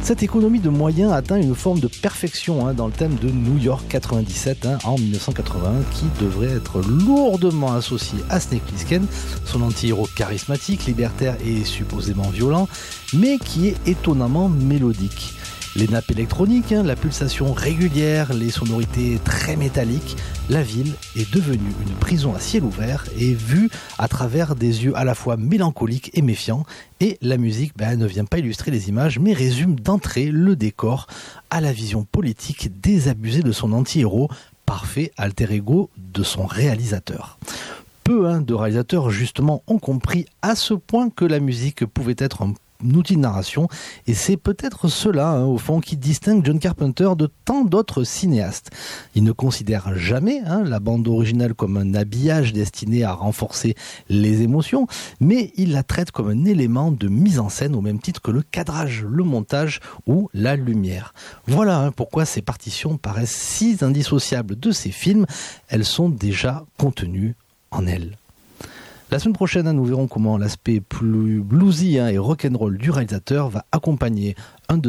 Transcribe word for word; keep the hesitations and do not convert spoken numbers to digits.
Cette économie de moyens atteint une forme de perfection hein, dans le thème de New York quatre-vingt-dix-sept hein, en dix-neuf cent quatre-vingt-un qui devrait être lourdement associé à Snake Plissken, son anti-héros charismatique, libertaire et supposément violent, mais qui est étonnamment mélodique. Les nappes électroniques, hein, la pulsation régulière, les sonorités très métalliques, la ville est devenue une prison à ciel ouvert et vue à travers des yeux à la fois mélancoliques et méfiants. Et la musique ben, ne vient pas illustrer les images, mais résume d'entrée le décor à la vision politique désabusée de son anti-héros, parfait alter ego de son réalisateur. Peu hein, de réalisateurs justement ont compris à ce point que la musique pouvait être un outil de narration, et c'est peut-être cela, hein, au fond, qui distingue John Carpenter de tant d'autres cinéastes. Il ne considère jamais hein, la bande originale comme un habillage destiné à renforcer les émotions, mais il la traite comme un élément de mise en scène au même titre que le cadrage, le montage ou la lumière. Voilà hein, pourquoi ces partitions paraissent si indissociables de ces films, elles sont déjà contenues en elles. La semaine prochaine, nous verrons comment l'aspect plus bluesy et rock'n'roll du réalisateur va accompagner un de